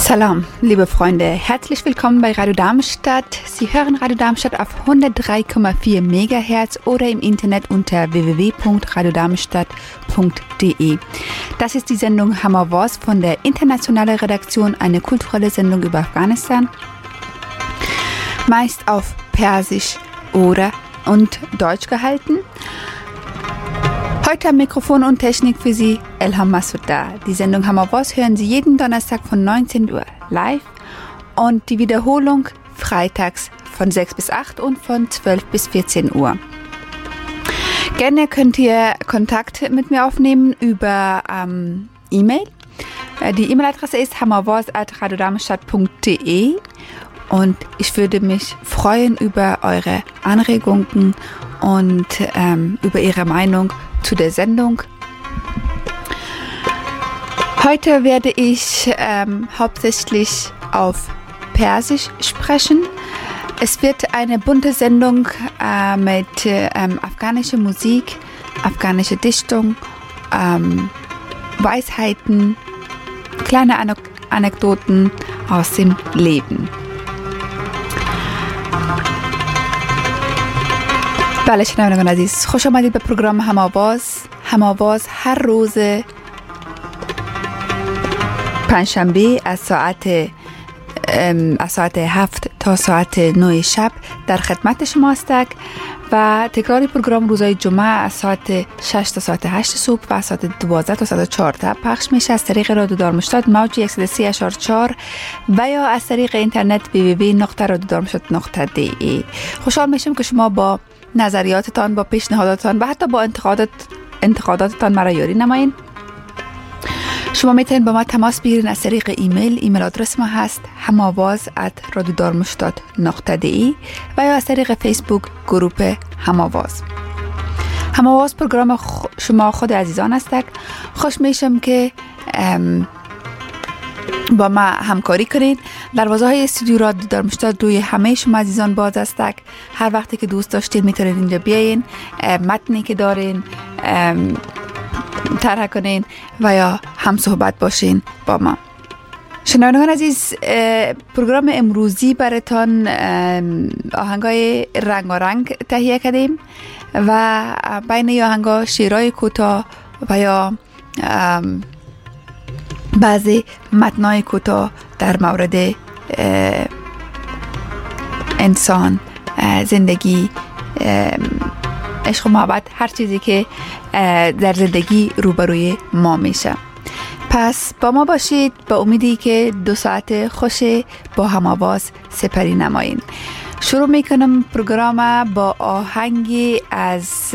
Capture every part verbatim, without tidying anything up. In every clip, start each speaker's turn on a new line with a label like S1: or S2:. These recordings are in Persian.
S1: Salam, liebe Freunde, herzlich willkommen bei Radio Darmstadt. Sie hören Radio Darmstadt auf hundertdrei Komma vier Megahertz oder im Internet unter w w w punkt radio darmstadt punkt d e. Das ist die Sendung Hammerwars von der internationalen Redaktion, eine kulturelle Sendung über Afghanistan, meist auf Persisch oder und Deutsch gehalten. Heute am Mikrofon und Technik für Sie Elham Masouda. Die Sendung Hammerwars hören Sie jeden Donnerstag von neunzehn Uhr live und die Wiederholung freitags von sechs bis acht und von zwölf bis vierzehn Uhr. Gerne könnt ihr Kontakt mit mir aufnehmen über ähm, E-Mail. Die E-Mail-Adresse ist hammerwars at radio darmstadt punkt d e und ich würde mich freuen über eure Anregungen und ähm, über Ihre Meinung zu der Sendung. Heute werde ich ähm, hauptsächlich auf Persisch sprechen. Es wird eine bunte Sendung äh, mit ähm, afghanischer Musik, afghanischer Dichtung, ähm, Weisheiten, kleine Anek- Anekdoten aus dem Leben. بله شنوندگان عزیز، خوش آمدید به پروگرام هماواز. هماواز هر روز پنجشنبه از ساعت از ساعت هفت تا ساعت نه شب در خدمت شما است و تکرار پروگرام روزهای جمعه از ساعت شش تا ساعت هشت صبح و از ساعت دوازده تا ساعت چهارده پخش میشه از طریق رادیو دارمشتاد موج صد و سی اشار چهار و یا از طریق اینترنت w w w نقطه رادیو دارمشتاد نقطه d e. خوشحال میشم که شما با نظریاتتان، با پیشنهاداتتان و حتی با انتقادات انتقاداتتان مرا یاری نمایید. شما میتونید با ما تماس بگیرید از طریق ایمیل. ایمیل آدرس ما هست هماواز ات رادیو دارمشتاد نقطه د ای و یا از طریق فیسبوک گروه هماواز. هماواز پروگرام خ... شما خود عزیزان است. خوش میشم که ام... با ما همکاری کنید. دروازه های استودیو رادیو دارمشتاد روی همه شما عزیزان باز است. هر وقتی که دوست داشتید میتونید اینجا بیاین، متنی که دارین طرح کنین و یا هم صحبت باشین با ما. شنوندگان عزیز، پروگرام امروزی براتان آهنگای رنگارنگ تهیه کردیم و بین آهنگا شعرهای کوتاه و یا بعضی متنای کوتاه در مورد انسان، زندگی، عشق و محبت، هر چیزی که در زندگی روبروی ما میشه. پس با ما باشید با امیدی که دو ساعت خوش با هماواز سپری نمایین. شروع میکنم پروگرام با آهنگی از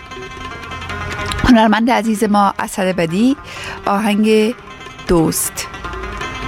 S1: هنرمند عزیز ما اسد بدی، آهنگ دوست.